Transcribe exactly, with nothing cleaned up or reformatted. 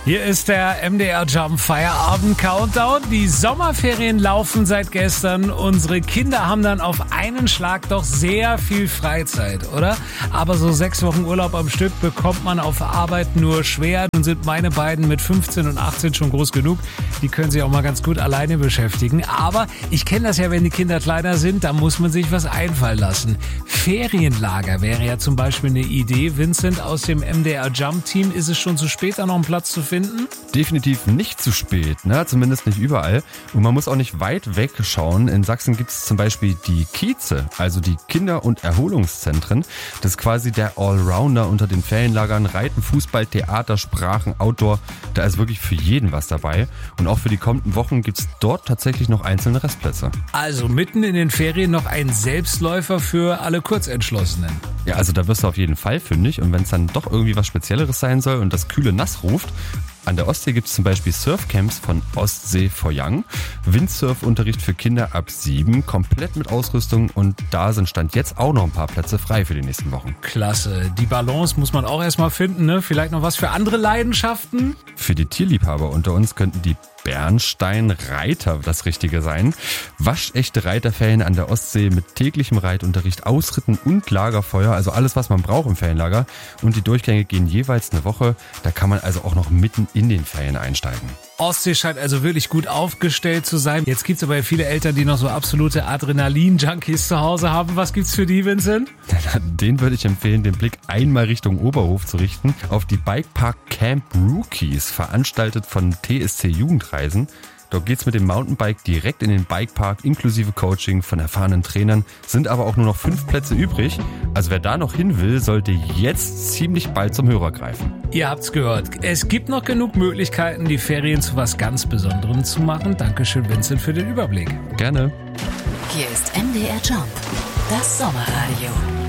Hier ist der M D R Jump Feierabend Countdown. Die Sommerferien laufen seit gestern. Unsere Kinder haben dann auf einen Schlag doch sehr viel Freizeit, oder? Aber so sechs Wochen Urlaub am Stück bekommt man auf Arbeit nur schwer. Nun sind meine beiden mit fünfzehn und achtzehn schon groß genug. Die können sich auch mal ganz gut alleine beschäftigen. Aber ich kenne das ja, wenn die Kinder kleiner sind, da muss man sich was einfallen lassen. Ferienlager wäre ja zum Beispiel eine Idee. Vincent aus dem M D R Jump Team, ist es schon zu spät, da noch einen Platz zu finden? Definitiv nicht zu spät, ne? Zumindest nicht überall. Und man muss auch nicht weit weg schauen. In Sachsen gibt es zum Beispiel die Kieze, also die Kinder- und Erholungszentren. Das ist quasi der Allrounder unter den Ferienlagern. Reiten, Fußball, Theater, Sprachen, Outdoor. Da ist wirklich für jeden was dabei. Und auch für die kommenden Wochen gibt es dort tatsächlich noch einzelne Restplätze. Also mitten in den Ferien noch ein Selbstläufer für alle Kurzentschlossenen. Ja, also da wirst du auf jeden Fall fündig. Und wenn es dann doch irgendwie was Spezielleres sein soll und das kühle Nass ruft, an der Ostsee gibt es zum Beispiel Surfcamps von Ostsee for Young, Windsurfunterricht für Kinder ab sieben, komplett mit Ausrüstung, und da sind Stand jetzt auch noch ein paar Plätze frei für die nächsten Wochen. Klasse. Die Balance muss man auch erstmal finden, ne? Vielleicht noch was für andere Leidenschaften? Für die Tierliebhaber unter uns könnten die Bernsteinreiter das Richtige sein. Waschechte Reiterferien an der Ostsee mit täglichem Reitunterricht, Ausritten und Lagerfeuer, also alles, was man braucht im Ferienlager. Und die Durchgänge gehen jeweils eine Woche, da kann man also auch noch mitten in den Ferien einsteigen. Ostsee scheint also wirklich gut aufgestellt zu sein. Jetzt gibt's aber viele Eltern, die noch so absolute Adrenalin-Junkies zu Hause haben. Was gibt's für die, Vincent? Den würde ich empfehlen, den Blick einmal Richtung Oberhof zu richten, auf die Bikepark Camp Rookies, veranstaltet von T S C Jugendreisen. Dort geht's mit dem Mountainbike direkt in den Bikepark, inklusive Coaching von erfahrenen Trainern, sind aber auch nur noch fünf Plätze übrig. Also wer da noch hin will, sollte jetzt ziemlich bald zum Hörer greifen. Ihr habt's gehört. Es gibt noch genug Möglichkeiten, die Ferien zu was ganz Besonderem zu machen. Dankeschön, Vincent, für den Überblick. Gerne. Hier ist M D R Jump, das Sommerradio.